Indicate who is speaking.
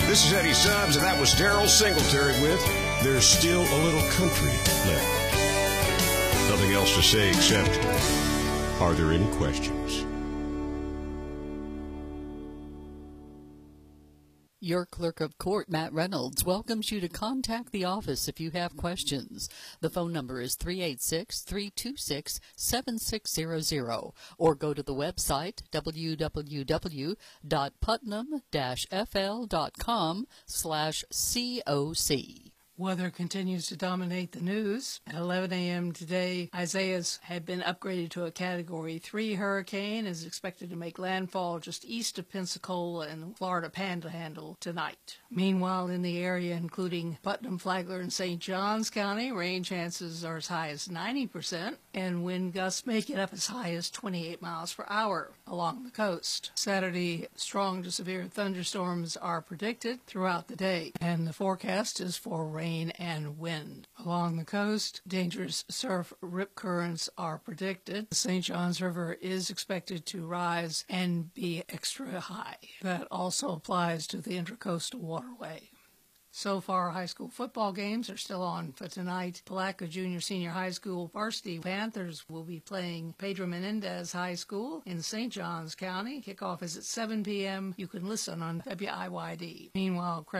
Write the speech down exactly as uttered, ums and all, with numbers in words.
Speaker 1: This is Eddie Stubbs, and that was Daryl Singletary with There's Still a Little Country Left. Nothing else to say except, are there any questions?
Speaker 2: Your clerk of court, Matt Reynolds, welcomes you to contact the office if you have questions. The phone number is three eight six, three two six, seven six zero zero, or go to the website w w w dot putnam dash f l dot com slash C O C.
Speaker 3: Weather continues to dominate the news. At eleven a.m. today, Isaias had been upgraded to a Category three hurricane, is expected to make landfall just east of Pensacola and the Florida Panhandle tonight. Meanwhile, in the area including Putnam, Flagler, and Saint Johns County, rain chances are as high as ninety percent, and wind gusts may get up as high as twenty-eight miles per hour along the coast. Saturday, strong to severe thunderstorms are predicted throughout the day, and the forecast is for rain and wind. Along the coast, dangerous surf rip currents are predicted. The Saint Johns River is expected to rise and be extra high. That also applies to the Intracoastal Waterway. So far, high school football games are still on for tonight. Palatka Junior Senior High School varsity Panthers will be playing Pedro Menendez High School in Saint Johns County. Kickoff is at seven p.m. You can listen on W I Y D. Meanwhile,